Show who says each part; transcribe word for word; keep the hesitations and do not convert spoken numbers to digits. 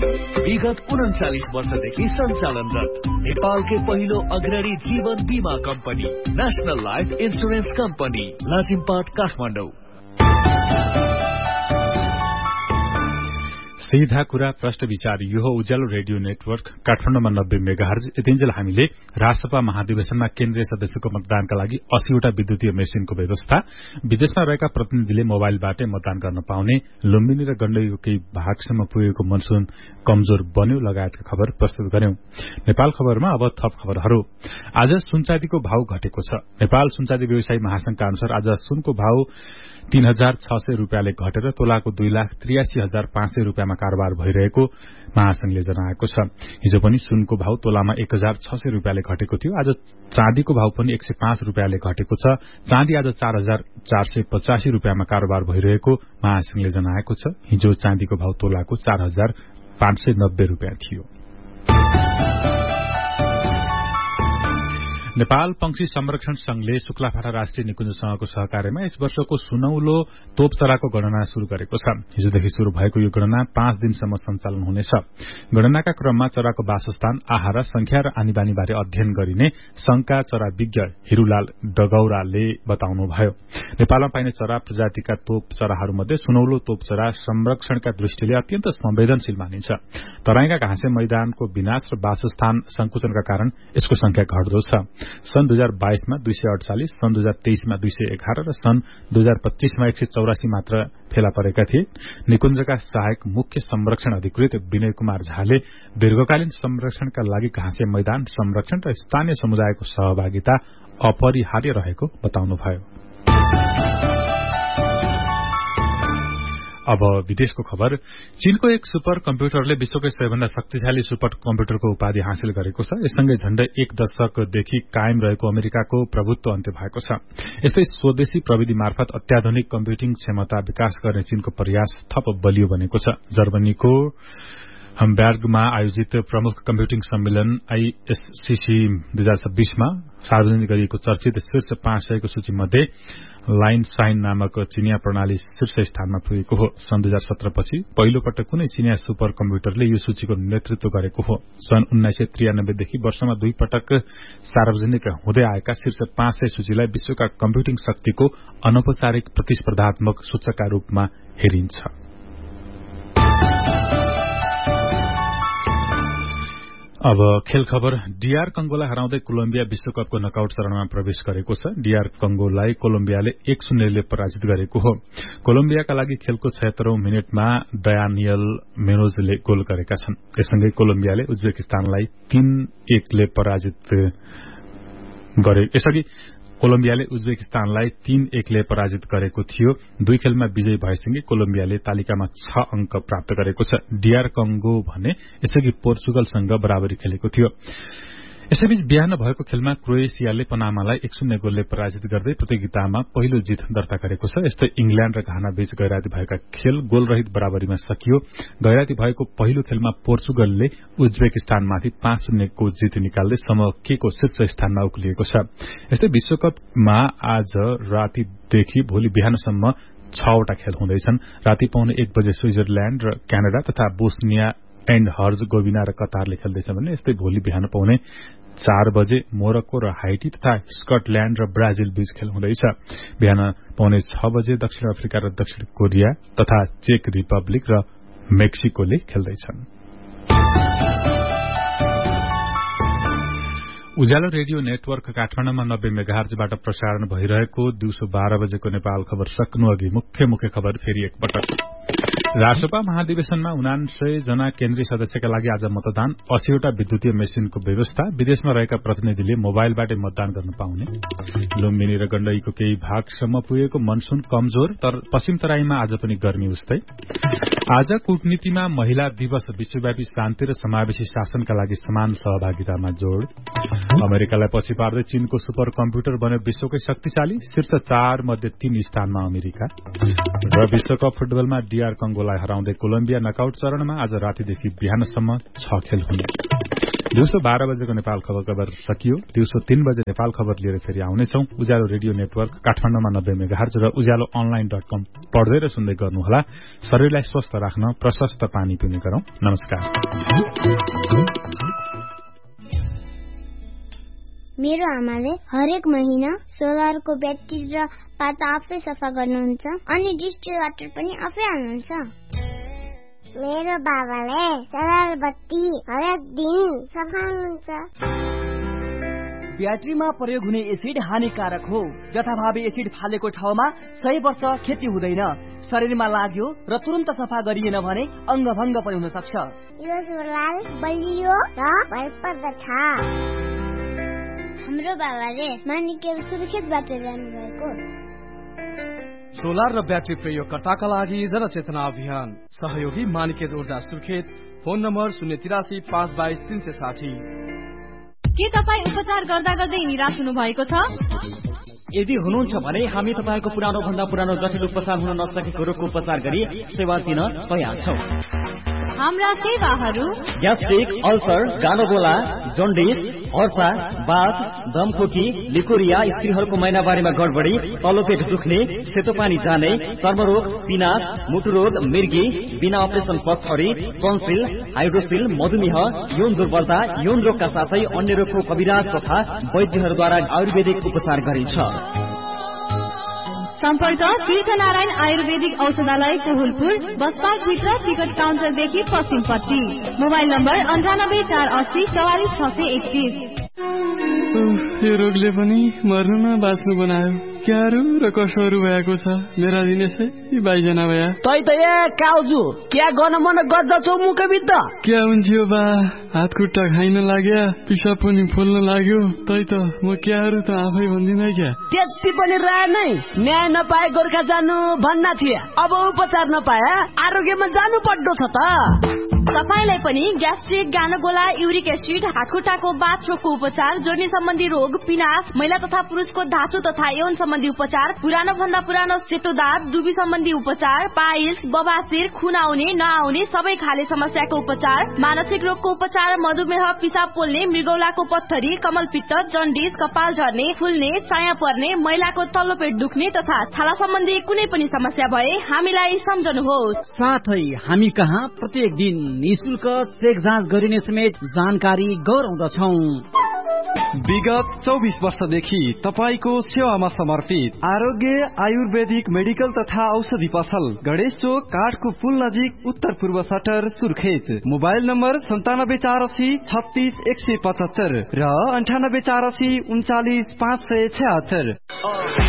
Speaker 1: विगत उन्चालिस वर्षदेखि सञ्चालनरत नेपालकै पहिलो अग्रणी जीवन बीमा company national life insurance company Lazimpat Kathmandu.
Speaker 2: सीधा कुरा प्रश्न विचार यो हो उज्यालो रेडियो नेटवर्क काठमाडौँमा नब्बे मेगाहर्ज। यतिन्जेल हामीले राष्ट्रसभा महाधिवेशनमा केन्द्रीय सदस्यको मतदानका लागि अस्सीवटा विद्युतीय मेसिनको व्यवस्था, विदेशमा रहेका प्रतिनिधिले मोबाइलबाटै मतदान गर्न पाउने, लुम्बिनी र गण्डकीको केही भागसम्म पुगेको मनसुन कमजोर बन्यो लगायतका खबर प्रस्तुत गर्यौं। नेपाल खबरमा अब थप खबरहरू। आज सुनचाँदीको भाव घटेको छ। नेपाल सुनचाँदी व्यवसायी महासंघका अनुसार आज सुनको भाव तीन हजार छ सय रूपियाँले घटेर तोलाको दुई लाख त्रियासी हजार पाँच सय रूपियाँमा कारोबार भइरहेको महासंघले जनाएको छ। हिजो पनि सुनको भाव तोलामा एक हजार छ सय रूपियाँले घटेको थियो। आज चाँदीको भाव पनि एक सय पाँच रूपियाँले घटेको छ। चाँदी आज चार हजार चार सय पचासी रूपियाँमा कारोबार भइरहेको महासंघले जनाएको छ। हिजो चाँदीको भाव तोलाको चार हजार पाँच सय नब्बे रूपियाँ थियो। नेपाल पंक्षी संरक्षण संघले शुक्लाफाटा राष्ट्रिय निकुञ्जसँगको सहकार्यमा यस वर्षको सुनौलो तोपचराको गणना शुरू गरेको छ। हिजोदेखि शुरू भएको यो गणना पाँच दिनसम्म सञ्चालन हुनेछ। गणनाका क्रममा चराको वासस्थान, आहार, संख्या र आनीबानीबारे अध्ययन गरिने संघका चरा विज्ञ हिरूलाल डगौराले बताउनुभयो। नेपालमा पाइने चरा प्रजातिका तोप चराहरूमध्ये सुनौलो तोपचरा संरक्षणका दृष्टिले अत्यन्त संवेदनशील मानिन्छ। तराईका घाँसे मैदानको विनाश र वासस्थान संकुचनका कारण यसको संख्या घट्दो छ। सन् दुई हजार बाइसमा दुई सय अडचालिस, सन् दुई हजार तेइसमा दुई सय एघार र सन् दुई हजार पच्चीसमा एक सय चौरासी मात्र फेला परेका थिए। निकुञ्जका सहायक मुख्य संरक्षण अधिकृत विनय कुमार झाले दीर्घकालीन संरक्षणका लागि घाँसे मैदान संरक्षण र स्थानीय समुदायको सहभागिता अपरिहार्य रहेको बताउनुभयो। अब विदेशको खबर। चीनको एक सुपर कम्प्युटरले विश्वकै सबैभन्दा शक्तिशाली सुपर कम्प्युटरको उपाधि हासिल गरेको छ। यससँगै झण्डै एक दशकदेखि कायम रहेको अमेरिकाको प्रभुत्व अन्त्य भएको छ। यस्तै स्वदेशी प्रविधि मार्फत अत्याधुनिक कम्प्युटिङ क्षमता विकास गर्ने चीनको प्रयास थप बलियो बनेको छ। जर्मनीको हम्बर्गमा आयोजित प्रमुख कम्प्युटिङ सम्मेलन आईएससीसी दुई हजार छब्बीसमा सार्वजनिक गरिएको चर्चित शीर्ष पाँच सयको सूचीमध्ये लाइन साइन नामक चिनिया प्रणाली शीर्ष स्थानमा पुगेको हो। सन् दुई हजार सत्र पछि पहिलो पटक कुनै चिनिया सुपर कम्प्युटरले यो सूचीको नेतृत्व गरेको हो। सन् उन्नाइस सय त्रियानब्बेदेखि वर्षमा दुई पटक सार्वजनिक हुँदै आएका शीर्ष पाँच सय सूचीलाई विश्वका कम्प्युटिङ शक्तिको अनौपचारिक प्रतिस्पर्धात्मक सूचकका रूपमा हेरिन्छ। अब खेल खबर। डीआर कंगोलाई हराउँदै कोलम्बिया विश्वकपको नकआउट चरणमा प्रवेश गरेको छ। डीआर कंगोलाई कोलम्बियाले एक शून्यले पराजित गरेको हो। कोलम्बियाका लागि खेलको छयत्तरौं मिनटमा दयानियल मेनोजले गोल गरेका छन्। यससँगै कोलम्बियाले उज्बेकिस्तानलाई तीन एकले पराजित गरे। यसअघि कोलम्बियाले उज्बेकिस्तानलाई तीन एकले पराजित गरेको थियो। दुई खेलमा विजयी भएसँगै कोलम्बियाले तालिकामा छ अंक प्राप्त गरेको छ। डीआर कंगो भने यसअघि पोर्चुगलसँग बराबरी खेलेको थियो। यसैबीच बिहान भएको खेलमा क्रोएसियाले पनामालाई एक शून्य गोलले पराजित गर्दै प्रतियोगितामा पहिलो जित दर्ता गरेको छ। यस्तै इंग्ल्याण्ड र घाना बीच गैराती भएका खेल गोलरहित बराबरीमा सकियो। गैराती भएको पहिलो खेलमा पोर्चुगलले उज्बेकिस्तानमाथि पाँच शून्यको जित निकाल्दै समूह के को शीर्ष स्थानमा उक्लिएको छ। यस्तै विश्वकपमा आज रातीदेखि भोलि बिहानसम्म छवटा खेल हुँदैछन्। राती पाउने एक बजे स्विजरल्याण्ड र क्यानाडा तथा बोस्निया एण्ड हर्ज गोविना र कतारले खेल्दैछ भने यस्तै भोलि बिहान पाउने चार बजे मोरक्को र हाइटी तथा स्कटल्याण्ड र ब्राजिल बीच खेल हुँदैछ। बिहान पाउने छ बजे दक्षिण अफ्रिका र दक्षिण कोरिया तथा चेक रिपब्लिक र मेक्सिकोले खेल्दैछन्। उज्यालो रेडियो नेटवर्क काठमाडौँमा नब्बे मेगाहर्जबाट प्रसारण भइरहेको दिउँसो बाह्र बजेको नेपाल खबर सक्नु अघि मुख्य मुख्य खबर फेरि एकपटक। राष्ट्रसभा महाधिवेशनमा उनान्सय जना केन्द्रीय सदस्यका लागि आज मतदान, अस्सीवटा विद्युतीय मेसिनको व्यवस्था, विदेशमा रहेका प्रतिनिधिले मोबाइलबाटै मतदान गर्न पाउने, लुम्बिनी र गण्डकीको केही भागसम्म पुगेको मनसुन कमजोर तर पश्चिम तराईमा आज पनि गर्मी उस्तै। आज कूटनीतिमा महिला दिवस, विश्वव्यापी शान्ति र समावेशी शासनका लागि समान सहभागितामा जोड़। अमेरिकालाई पछि पार्दै चीनको सुपर कम्प्युटर बन्यो विश्वकै शक्तिशाली, शीर्ष चार मध्ये तीन स्थानमा अमेरिका। र विश्वकप फुटबलमा डीआर कंगोलाई हराउँदै कोलम्बिया नकआउट चरणमा आज रातीदेखि बिहानसम्म छ खेल हुने। दिउँसो बाह्र बजेको नेपाल खबर खबर सकियो। दिउँसो तीन बजे नेपाल खबर लिएर फेरि आउनेछौं। उज्यालो रेडियो नेटवर्क काठमाडौँमा नब्बे मेगाहर्ज र उज्यालो अनलाइन डट कम पढ्दै र सुन्दै गर्नुहोला। शरीरलाई स्वस्थ राख्न प्रशस्त पानी पिउने गरौं। नमस्कार।
Speaker 3: मेरो आमाले हरेक महिना सोलरको ब्याट्री र पाता आफै सफा गर्नुहुन्छ अनि डिस्ट्रिल वाटर पनि आफै हाल्नुहुन्छ। मेरो बाबाले सोलर बत्ती हरेक दिन सफा गर्नुहुन्छ।
Speaker 4: ब्याट्रीमा प्रयोग हुने एसिड हानिकारक हो। जथाभावी एसिड फालेको ठाउँमा सय वर्ष खेती हुँदैन। शरीरमा लाग्यो र तुरन्त सफा गरिएन भने अङ्गभङ्ग पनि हुन सक्छ।
Speaker 3: यो सोलर बलियो र भरपर्दो छ। हाम्रो बाबाले मानिकेल सुर्खेतबाट ल्याउनु भएको।
Speaker 5: सोलर र ब्याट्री प्रयोगकर्ताका लागि जनचेतना अभियान सहयोगी मानिकेज ऊर्जा सुर्खेत। फोन नम्बर शून्य तिरासी पाँच बाइस तीन सय साठी।
Speaker 6: के तपाईँ उपचार गर्दा गर्दै निराश हुनु भएको छ?
Speaker 4: यदि हुनुहुन्छ भने हामी तपाईँको पुरानो भन्दा पुरानो जटिल उपचार हुन नसकेको रोगको उपचार गरी सेवा दिन तयार छौं।
Speaker 6: हाम्रा सेवाहरू
Speaker 4: ग्यास्ट्रिक, अल्सर, गानोगोला, जन्डिस, हर्सा, बाथ, दमखोकी, लिकोरिया, स्त्रीहरूको महिनावारीमा गडबडी, तल्लो पेट दुख्ने, सेतो पानी जाने, चर्मरोग, पिनास, मुटुरोग, मिर्गी, बिना अपरेसन पथरी, टन्सिल, हाइड्रोसिल, मधुमेह, यौन दुर्बलता, यौन रोगका साथै अन्य रोगको कविराज तथा वैद्यहरूद्वारा आयुर्वेदिक उपचार गरिन्छ।
Speaker 6: सम्पर्क तीर्थनारायण आयुर्वेदिक औषधालय कोहुलपुर, बस पार्क भित्र टिकट काउन्टरदेखि पश्चिमपट्टि। मोबाइल नम्बर अन्ठानब्बे चार अस्सी चौवालिस छ सय एकतिस।
Speaker 7: यो रोगले पनि मर्नुमा बाँच्नु बनायो। क्याहरू र कसोहरू भएको छ मेरा दिनेशै बाइजना भया।
Speaker 4: तै त ए काउजु क्या गर्न मन गर्दछौ मुखभित्र?
Speaker 7: क्या हुन्छ बा, हात खुट्टा खाइन लाग्यो, पिसाब पनि फुल्न लाग्यो। तै त म क्याहरू त आफै भन्दिन क्या।
Speaker 4: त्यति पनि राय नै न्याय नपाए गोर्खा जानु भन्ना थिए। अब उपचार नपाए आरोग्यमा जानु पर्दो छ त।
Speaker 6: तपाईलाई पनि ग्यास्ट्रिक, गानोगोला, युरिक एसिड, हातखुट्टाको बाथरोगको उपचार, जोर्नी सम्बन्धी रोग, पिनास, महिला तथा पुरुषको धातु तथा यौन सम्बन्धी उपचार, पुरानो भन्दा पुरानो सेतो दाँत, दुबी सम्बन्धी उपचार, पाइल्स, बबासिर, खुन आउने नआउने सबै खाले समस्याको उपचार, मानसिक रोगको उपचार, मधुमेह, पिसाब पोल्ने, मृगौलाको पत्थरी, कमलपित्त, जन्डिस, कपाल झर्ने, फुल्ने, चाया पर्ने, महिलाको तल्लो पेट दुख्ने तथा छाला सम्बन्धी कुनै पनि समस्या भए हामीलाई सम्झनुहोस्।
Speaker 4: साथै हामी कहाँ प्रत्येक दिन निशुल्क चेक जाँच गरिने समेत जानकारी गराउँदछौं।
Speaker 5: विगत चौबिस वर्षदेखि तपाईको सेवामा समर्पित आरोग्य आयुर्वेदिक मेडिकल तथा औषधि पसल, गणेश चोक, काठको पुल नजिक, उत्तर पूर्व सटर, सुर्खेत। मोबाइल नम्बर सन्तानब्बे चार असी छत्तीस एक सय पचहत्तर र अन्ठानब्बे चार असी उन्चालिस पाँच सय छहत्तर।